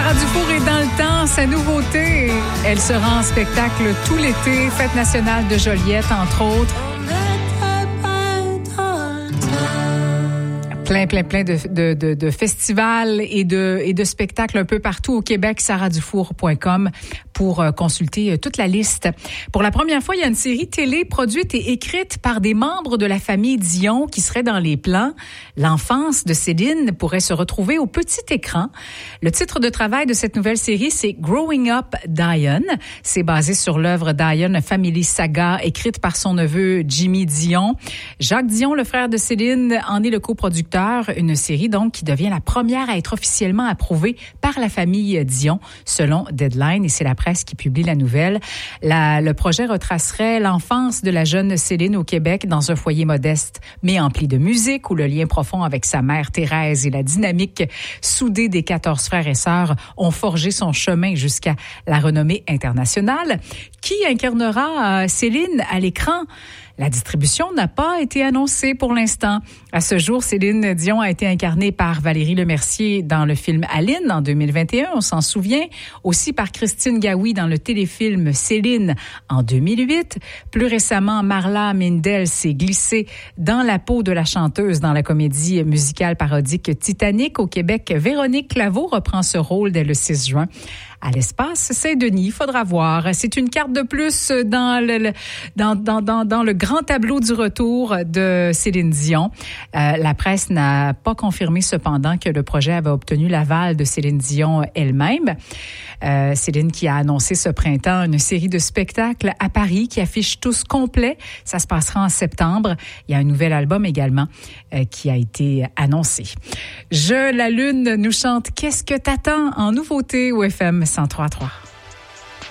Sarah Dufour est dans le temps, sa nouveauté. Elle sera en spectacle tout l'été, Fête nationale de Joliette, entre autres. Plein de festivals et de spectacles un peu partout au Québec. SarahDufour.com pour consulter toute la liste. Pour la première fois, il y a une série télé produite et écrite par des membres de la famille Dion qui serait dans les plans. L'enfance de Céline pourrait se retrouver au petit écran. Le titre de travail de cette nouvelle série, c'est Growing Up Dion. C'est basé sur l'œuvre Dion Family Saga, écrite par son neveu Jimmy Dion. Jacques Dion, le frère de Céline, en est le coproducteur. Une série donc qui devient la première à être officiellement approuvée par la famille Dion, selon Deadline, et c'est la presse qui publie la nouvelle. Le projet retracerait l'enfance de la jeune Céline au Québec dans un foyer modeste, mais empli de musique, où le lien profond avec sa mère Thérèse et la dynamique soudée des 14 frères et sœurs ont forgé son chemin jusqu'à la renommée internationale. Qui incarnera Céline à l'écran? La distribution n'a pas été annoncée pour l'instant. À ce jour, Céline Dion a été incarnée par Valérie Lemercier dans le film Aline en 2021, on s'en souvient. Aussi par Christine Gaoui dans le téléfilm Céline en 2008. Plus récemment, Marla Mindel s'est glissée dans la peau de la chanteuse dans la comédie musicale parodique Titanic. Au Québec, Véronique Claveau reprend ce rôle dès le 6 juin. À l'Espace Saint-Denis, il faudra voir. C'est une carte de plus dans le grand tableau du retour de Céline Dion. La presse n'a pas confirmé cependant que le projet avait obtenu l'aval de Céline Dion elle-même. Céline qui a annoncé ce printemps une série de spectacles à Paris qui affiche tous complets. Ça se passera en septembre. Il y a un nouvel album également qui a été annoncé. La Lune nous chante « Qu'est-ce que t'attends » en nouveauté au FM 103.3.